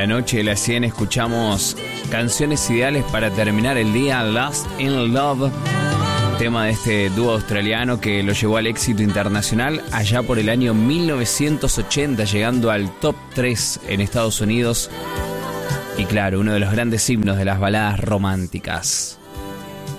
noche de las 100 escuchamos canciones ideales para terminar el día. Lost in Love, tema de este dúo australiano que lo llevó al éxito internacional allá por el año 1980, llegando al top 3 en Estados Unidos. Y claro, uno de los grandes himnos de las baladas románticas.